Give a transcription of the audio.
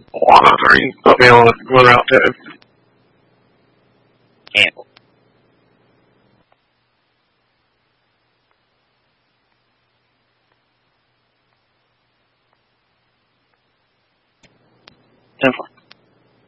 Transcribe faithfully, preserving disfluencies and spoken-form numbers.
One of three. Put me on one route two. Campbell. Ten four.